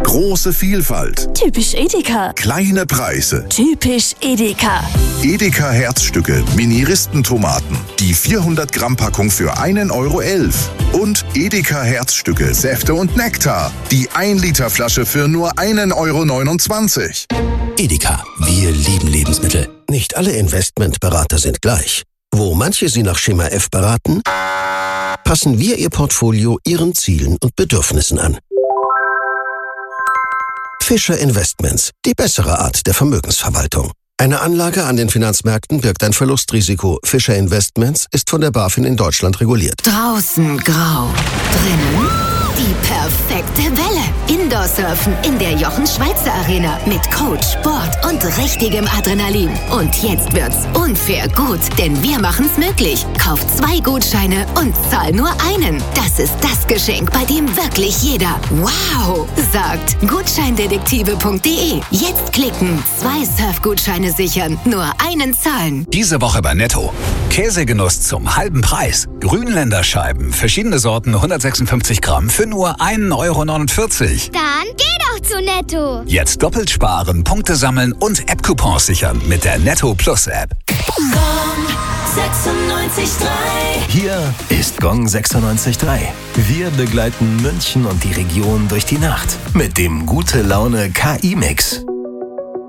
Große Vielfalt. Typisch Edeka. Kleine Preise. Typisch Edeka. Edeka Herzstücke Mini-Ristentomaten. Die 400 Gramm Packung für 1,11 €. Und Edeka Herzstücke Säfte und Nektar. Die 1 Liter Flasche für nur 1,29 €. Edeka, wir lieben Lebensmittel. Nicht alle Investmentberater sind gleich. Wo manche Sie nach Schema F beraten, passen wir Ihr Portfolio Ihren Zielen und Bedürfnissen an. Fischer Investments, die bessere Art der Vermögensverwaltung. Eine Anlage an den Finanzmärkten birgt ein Verlustrisiko. Fischer Investments ist von der BaFin in Deutschland reguliert. Draußen grau, drinnen die perfekte Welle. Indoor-Surfen in der Jochen-Schweizer-Arena mit Coach, Board und richtigem Adrenalin. Und jetzt wird's unfair gut, denn wir machen's möglich. Kauf 2 Gutscheine und zahl nur einen. Das ist das Geschenk, bei dem wirklich jeder wow sagt. Gutscheindetektive.de. Jetzt klicken, 2 Surfgutscheine sichern, nur einen zahlen. Diese Woche bei Netto. Käsegenuss zum halben Preis. Grünländerscheiben, verschiedene Sorten, 156 Gramm für nur 1,49 €. Dann geh doch zu Netto. Jetzt doppelt sparen, Punkte sammeln und App-Coupons sichern mit der Netto Plus App. Gong 96.3. Hier ist Gong 96.3. Wir begleiten München und die Region durch die Nacht mit dem Gute Laune KI-Mix.